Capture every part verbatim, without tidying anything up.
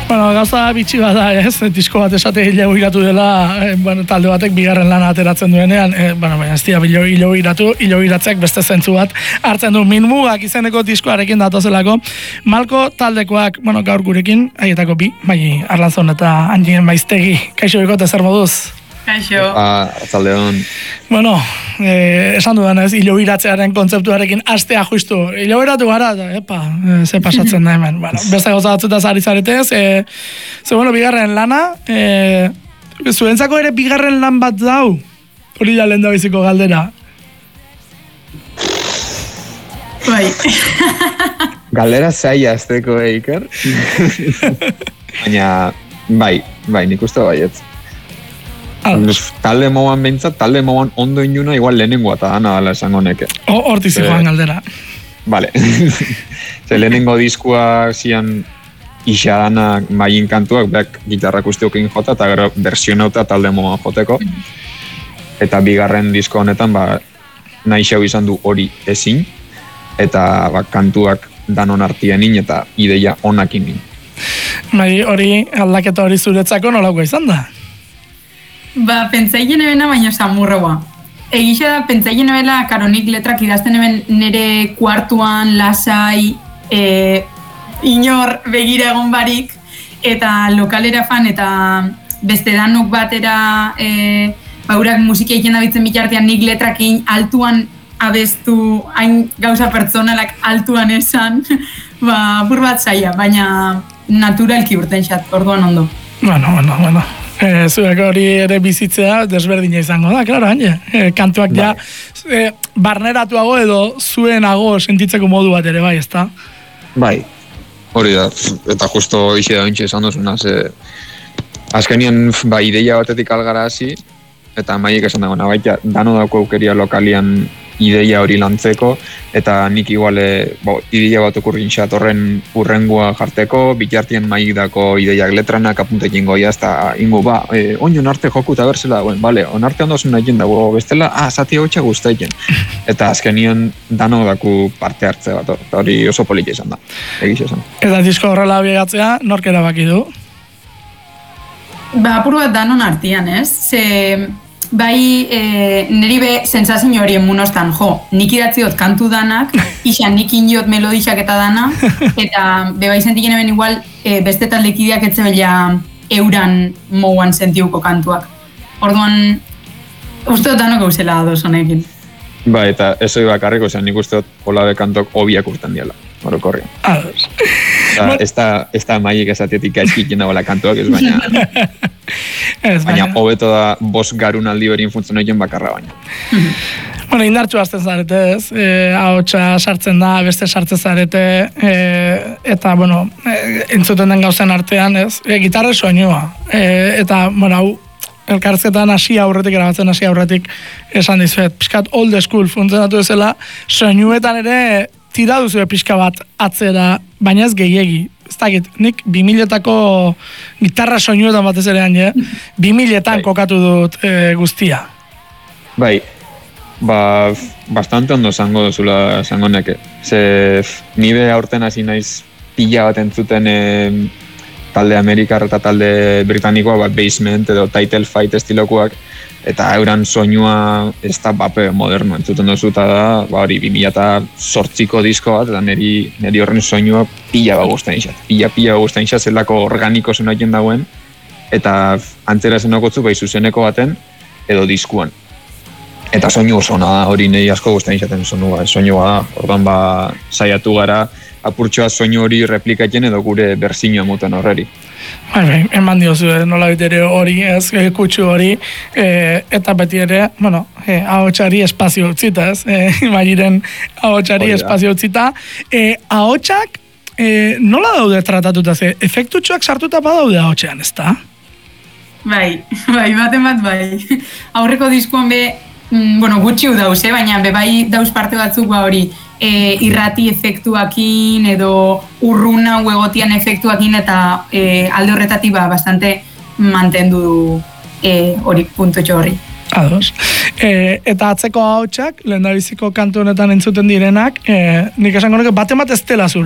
Bueno, gauza bitxi bada, ez, disko bat esate hilo iratu dela, eh, bueno, talde batek bigarren lana ateratzen duenean, eh, bueno, baina ez dira hilo iratu, hilo iratzeak beste zentzu bat hartzen du minmugak izeneko diskoarekin datozelako. Malko taldekoak, bueno, gaur gurekin, haietako bi, bai, Arlanzon eta Anjien Maiztegi. Kaixo bikote, zer moduz? Kaixo. Ah, atzaldeon. Bueno, eh, esan dudan ez, hilo iratzearen kontzeptuarekin astea justu. Hilo iratu gara, epa, eh, ze pasatzen da hemen. Bueno, beste gauza batzuta zari zaretez, eh, ze bueno, bigarren lana, eh, zuentzako ere bigarren lan bat dau, hori da lehen da biziko galdera. Bai. Galdera zaila azteko, eh, Iker? Baina, bai, bai, nik uste baietz. Talde moan behintzat, talde moan ondo inuna, igual lehenengoa eta dana dala esango neke. Hortizi joan galdera. Vale. Ze lehenengo diskua zian isa dana maien kantuak, beak gitarrak usteokin jota, eta gero versionauta talde moan joteko. Eta bigarren disko honetan, ba, nahi xau izan du hori ezin, eta ba, kantuak danon artienin eta ideia onakin nin. Bai, hori aldaketa hori zuretzako nolako izan da? Ba, pentsaien ebena baina samurroa. Egixa da, pentsaien ebela, karonik letrak idazten eben nire kuartuan, lasai, e, inor begira egon barik, eta lokalera fan, eta beste danok batera, e, baurak musika egiten dabitzen bitartean nik letrakin altuan abestu, hain gauza pertsonalak altuan esan, ba, bur bat zaila, baina naturalki urten xat, orduan ondo. Bueno, bueno, bueno. E, zuek hori ere bizitzea desberdina izango da, klaro, Anje. E, kantuak ja e, barneratuago edo zuenago sentitzeko modu bat ere, bai, ezta? Bai, hori da, eta justo ixe da bintxe esan dozuna, ze azkenien, ba, ideia batetik algara hasi, eta maiek esan dagoena, baita, dano dauko aukeria lokalian ideia hori lantzeko, eta nik iguale, bo, ideia bat okurrin xat horren urrengua jarteko, bitartien maik dako ideiak letranak apuntekin goia, eta ingo, ba, e, oinon arte joku eta berzela dagoen, bale, onarte ondosun egin dago, bestela, ah, zati hau txagu usta egin. Eta azkenien dano daku parte hartze bat, eta hori oso poliki izan da, egiz esan. Eta disko horrela biegatzea, nork erabaki du? Ba, apur bat danon artian, ez? Ze... Bai, e, niri be sensazio horien munostan, jo, nik idatziot kantu danak, isan nik injot melodixak eta dana, eta be bai sentiken eben igual e, beste taldekideak etzebela euran mouan sentiuko kantuak. Orduan, uste dut danok gauzela ados honekin. Ba, eta ez hori bakarriko, zen nik uste dut olabe kantok obiak urten diala, orokorrian. Ados. Ez da, ez da maiek esatietik gaizkik jendagoela kantuak, ez baina... Ez, baina hobeto da bos garunaldi berin funtzionoien bakarra baina. Bueno, indartxu azten zarete, ez? E, ahotsa sartzen da, beste sartzen zarete, e, eta, bueno, e, entzuten den gauzen artean, ez? E, gitarra soinua. E, eta, bueno, hau, elkartzetan hasi aurretik, erabatzen hasi aurretik, esan dizuet, pixkat old school funtzionatu ezela, soinuetan ere tira duzue pixka bat atzera, baina ez gehiegi. Ez dakit, nik bi miletako gitarra soinuetan batez ere hain, bi miletan kokatu dut e, guztia. Bai, ba, bastante ondo zango duzula zango neke. Ze nire aurten hasi naiz pila bat entzuten e, talde Amerikar eta talde Britanikoa, bat Basement edo Title Fight estilokoak, eta euran soinua ez da bape moderno entzuten duzu, eta da, ba hori, bi mila eta zortziko disko bat, eta niri, niri horren soinua pila ba guztain xat. Pila, pila ba guztain xat, zelako organiko zenaiten dagoen, eta antzera zenokotzu, bai zuzeneko baten, edo diskuan. Eta soinu oso da, hori niri asko guztain xaten soinua, soinua da, ordan ba, saiatu gara, apurtxoa soinu hori replikatzen edo gure berzinoa moten horreri. Bai, bai, eman diozu, nola ere hori, ez, kutsu hori, e, eta beti ere, bueno, e, ahotsari espazio utzita, ez, e, imaginen ahotsari espazio utzita. E, ahotsak, e, nola daude tratatuta, ze, efektutxoak sartuta badaude ahotsean, ez da? Bai, bai, baten bat, bai. Aurreko diskuan be, mm, bueno, gutxiu dauz, eh? Baina be bai dauz parte batzuk ba hori, E, irrati efektuakin edo urruna huegotian efektuakin eta e, alde horretatik ba, bastante mantendu du e, hori puntutxo horri. Ados. E, eta atzeko ahotsak, lehendabiziko kantu honetan entzuten direnak, e, nik esango nuke bate bat ez dela zurea.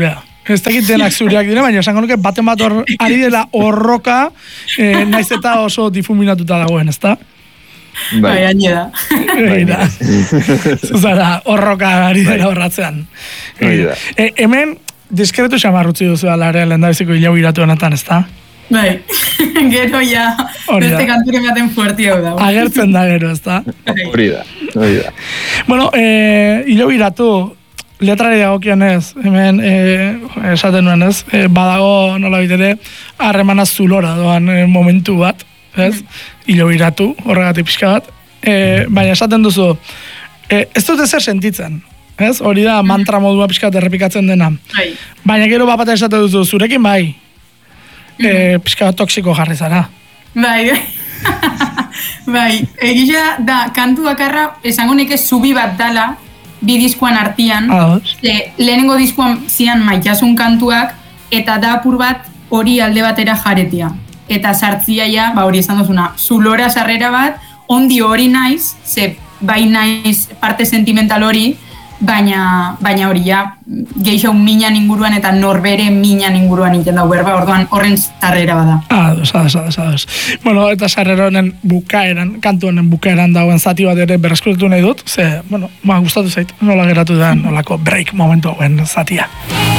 ez dakit denak zureak dire, baina esango nuke baten bat hor, ari dela horroka, eh, naiz eta oso difuminatuta dagoen, ezta? Bai, haine da. Bai, da. Zuzara, horroka ari dela horratzean. E, hemen, diskretu xamarrutzi duzu alare, lehendabiziko hilau iratu honetan, ezta? Bai, gero ja, beste kanturen baten fuerti hau da. Agertzen da gero, ezta? Hori da, hori da. Bueno, eh, hilau iratu, letrari dagokionez, hemen eh, esaten nuen ez, eh, badago nola bitere, harremana zulora doan eh, momentu bat, ez? Hilo iratu, horregatik pixka bat, eh, baina esaten duzu, eh, ez dute zer sentitzen, ez? Hori da mantra modua pixka bat errepikatzen dena. Bai. Baina gero bapata esaten duzu, zurekin bai, eh, pixka bat toksiko jarri zara. Bai, bai, egia da, kantu bakarra, esango neke zubi bat dala, bi diskuan artian, e, lehenengo diskuan zian maitasun kantuak, eta da apur bat hori alde batera jaretia. Eta sartzia ja, ba hori esan duzuna, zulora sarrera bat, ondi hori naiz, ze bai naiz parte sentimental hori, baina baina hori ja, geixo minan inguruan eta norbere minan inguruan iten dau berba, orduan horren sarrera bada. Ados, ados, ados, ados. Bueno, eta sarrera honen bukaeran, kantu honen bukaeran dagoen zati bat ere berreskuratu nahi dut, ze, bueno, ma gustatu zait, nola geratu da, nolako break momentu hauen zatia.